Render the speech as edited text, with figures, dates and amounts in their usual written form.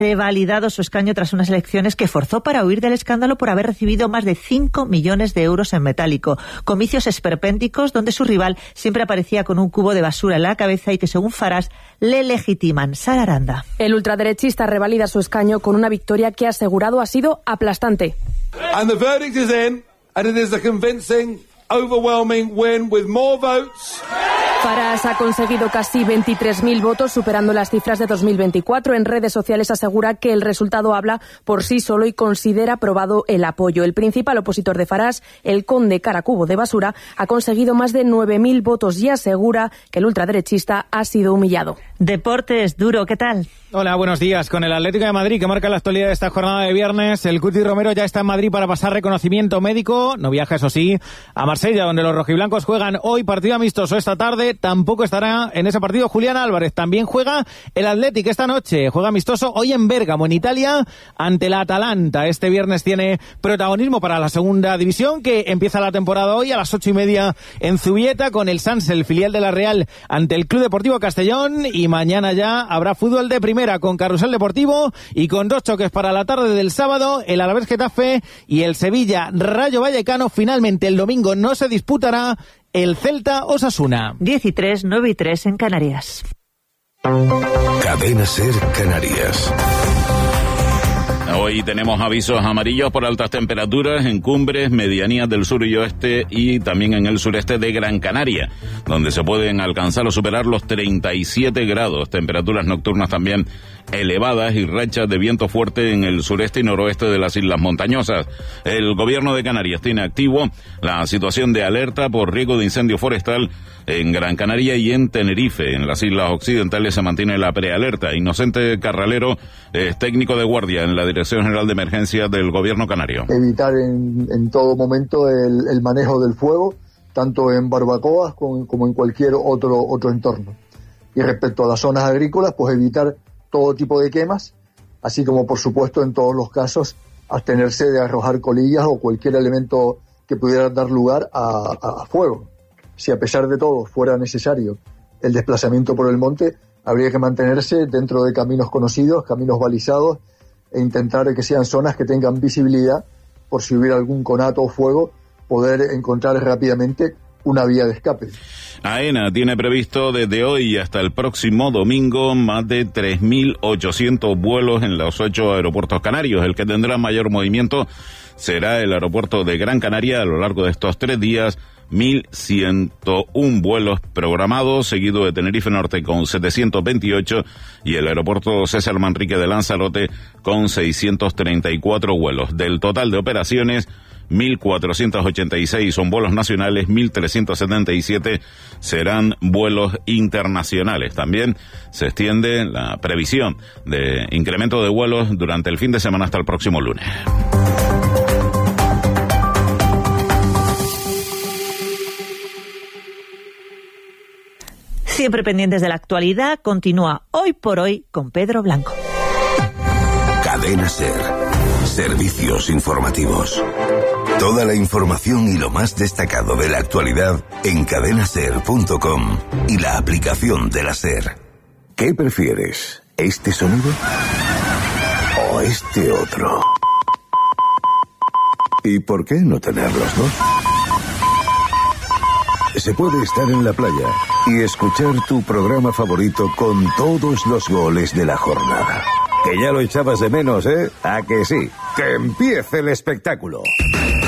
revalidado su escaño tras unas elecciones que forzó para huir del escándalo por haber recibido más de 5 millones de euros en metálico. Comicios esperpénticos donde su rival siempre aparecía con un cubo de basura en la cabeza y que, según Farage, le legitiman. Sara Aranda. El ultraderechista revalida su escaño con una victoria que ha asegurado ha sido aplastante. And the verdict is in, and it is a convincing, overwhelming win with more votes. Farage ha conseguido casi 23.000 votos, superando las cifras de 2024. En redes sociales asegura que el resultado habla por sí solo y considera aprobado el apoyo. El principal opositor de Farage, el conde Caracubo de Basura, ha conseguido más de 9.000 votos y asegura que el ultraderechista ha sido humillado. Deportes, Duro, ¿qué tal? Hola, buenos días. Con el Atlético de Madrid, que marca la actualidad de esta jornada de viernes, el Cuti Romero ya está en Madrid para pasar reconocimiento médico. No viaja, eso sí, a Marsella, donde los rojiblancos juegan hoy partido amistoso esta tarde. Tampoco estará en ese partido Julián Álvarez. También juega el Atlético esta noche. Juega amistoso hoy en Bérgamo, en Italia, ante la Atalanta. Este viernes tiene protagonismo para la segunda división, que empieza la temporada hoy a las 8:30 en Zubieta, con el Sanse, el filial de la Real, ante el Club Deportivo Castellón. Y mañana ya habrá fútbol de primera, con Carrusel Deportivo y con 2 choques para la tarde del sábado, el Alavés Getafe y el Sevilla Rayo Vallecano. Finalmente el domingo no se disputará el Celta Osasuna. 10:03, 9:03 en Canarias. Cadena SER Canarias. Hoy tenemos avisos amarillos por altas temperaturas en cumbres, medianías del sur y oeste y también en el sureste de Gran Canaria, donde se pueden alcanzar o superar los 37 grados. Temperaturas nocturnas también elevadas y rachas de viento fuerte en el sureste y noroeste de las islas montañosas. El gobierno de Canarias tiene activo la situación de alerta por riesgo de incendio forestal en Gran Canaria y en Tenerife. En las islas occidentales se mantiene la prealerta. Inocente Carralero es técnico de guardia en la Dirección General de Emergencias del Gobierno canario. Evitar en todo momento el manejo del fuego, tanto en barbacoas como en cualquier otro entorno. Y respecto a las zonas agrícolas, pues evitar todo tipo de quemas, así como, por supuesto, en todos los casos, abstenerse de arrojar colillas o cualquier elemento que pudiera dar lugar a fuego. Si a pesar de todo fuera necesario el desplazamiento por el monte, habría que mantenerse dentro de caminos conocidos, caminos balizados, e intentar que sean zonas que tengan visibilidad, por si hubiera algún conato o fuego, poder encontrar rápidamente una vía de escape. AENA tiene previsto desde hoy hasta el próximo domingo más de 3.800 vuelos en los 8 aeropuertos canarios. El que tendrá mayor movimiento será el aeropuerto de Gran Canaria. A lo largo de estos 3 días, 1.101 vuelos programados, seguido de Tenerife Norte con 728 y el aeropuerto César Manrique de Lanzarote con 634 vuelos. Del total de operaciones, 1.486 son vuelos nacionales, 1.377 serán vuelos internacionales. También se extiende la previsión de incremento de vuelos durante el fin de semana hasta el próximo lunes. Siempre pendientes de la actualidad, continúa Hoy por Hoy con Pedro Blanco. Cadena SER. Servicios informativos. Toda la información y lo más destacado de la actualidad en cadenaser.com y la aplicación de la SER. ¿Qué prefieres? ¿Este sonido o este otro? ¿Y por qué no tener los dos? Se puede estar en la playa y escuchar tu programa favorito con todos los goles de la jornada. Que ya lo echabas de menos, ¿eh? ¿A que sí? ¡Que empiece el espectáculo!